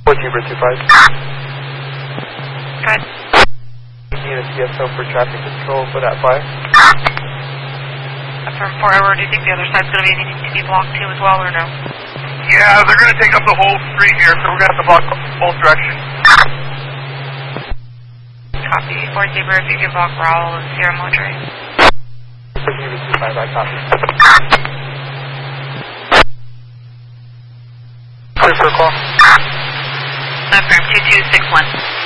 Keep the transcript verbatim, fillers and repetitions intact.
four Zebra two five. Good. You need a C S O for traffic control for that fire. From forever, do you think the other side's going to be needing to be blocked too as well, or no? Yeah, they're going to take up the whole street here, so we're going to have to block both directions. Copy. four Zebra, if you can block Raul and Sierra Madre. four Zebra two five, I copy. Clear for a call. Affirm two two six one.